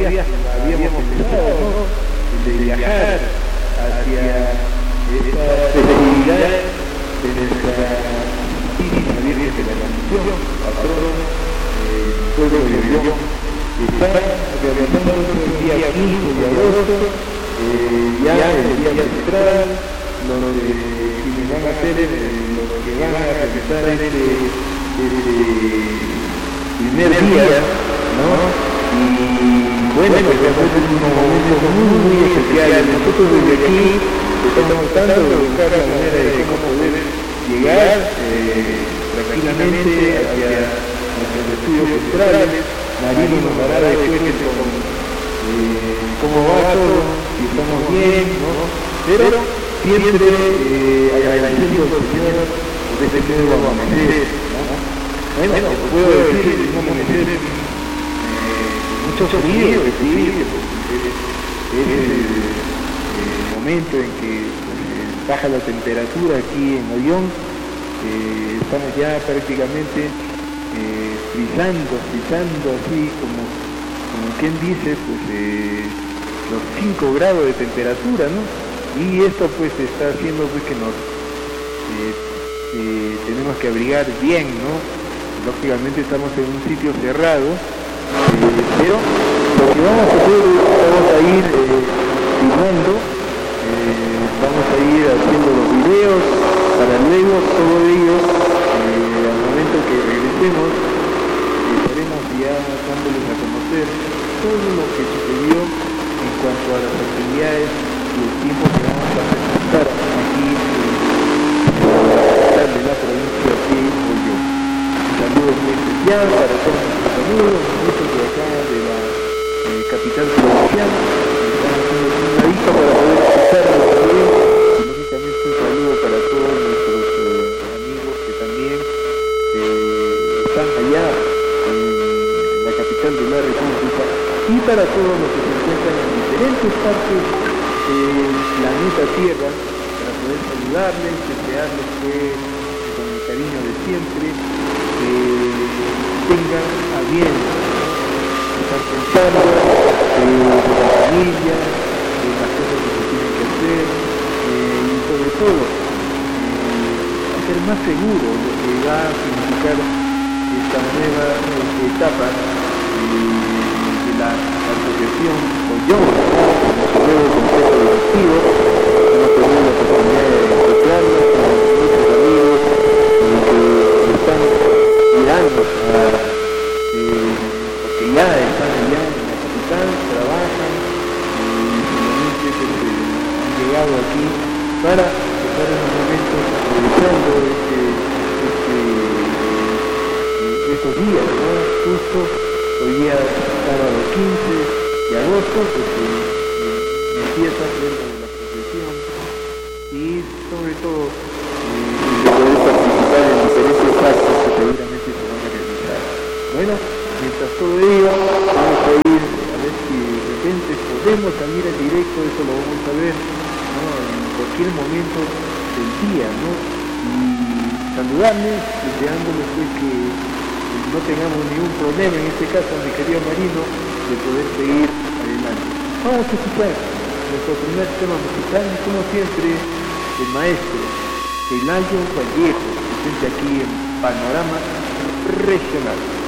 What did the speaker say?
habíamos pensado, ¿no? De viajar hacia esta festividad de nuestra Santísima Virgen de la Asunción, patrona del pueblo de León. Está realizando el día 15 de agosto, ya el día central, donde quienes van a hacer, los que van a realizar este primer día, ¿no? Y bueno, pues es un momento muy especial. Nosotros desde aquí estamos tratando de buscar la manera de cómo poder llegar tranquilamente hacia nuestros estudios centrales. Marino nos dará después cómo va todo, si estamos bien, ¿no? Pero siempre agradeciendo al Señor por este nuevo amanecer, ¿no? Bueno, puedo decir un amanecer mucho frío, sí, es el momento en que baja la temperatura aquí en Ollón. Estamos ya prácticamente frisando así como quien dice, pues los 5 grados de temperatura, ¿no? Y esto pues está haciendo pues que nos tenemos que abrigar bien, ¿no? Lógicamente estamos en un sitio cerrado, pero lo que vamos a hacer es vamos a ir filmando, vamos a ir haciendo los videos para luego todo ello al momento que regresemos estaremos ya dándoles a conocer todo lo que sucedió en cuanto a las actividades y el tiempo que vamos a presentar aquí en la provincia de Ollón. Un saludo muy especial para todos nuestros amigos, muchos de acá de la capital provincial, que están haciendo un ladito para poder escucharnos también, y lógicamente un saludo para todos nuestros amigos que también están allá en la capital de la República, y para todos los que se encuentran en diferentes partes del planeta Tierra, para poder saludarles, desearles que con el cariño de siempre tengan a bien estar pensando de la familia, de las cosas que se tienen que hacer, y sobre todo hacer más seguro lo que va a significar esta nueva etapa de la asociación Ollón, como nuevo concepto directivo. Hemos tenido la oportunidad de encontrarnos con muchos amigos que están mirando porque ya están allá en la capital, trabajan y finalmente han llegado aquí para estar en los momentos aprovechando estos días, ¿no? Justo hoy día sábado 15 de agosto, pues empieza dentro de la procesión y sobre todo de poder participar en diferentes actos que seguramente se van a realizar. Bueno, mientras todo ello, vamos a ir a ver si de repente podemos salir en directo, eso lo vamos a ver, ¿no? En cualquier momento del día, ¿no? Y saludarles, deseándoles pues que no tengamos ningún problema, en este caso, mi querido Marino, de poder seguir adelante. Vamos a escuchar nuestro primer tema musical, como siempre, el maestro Elayo Vallejo, presente aquí en Panorama Regional.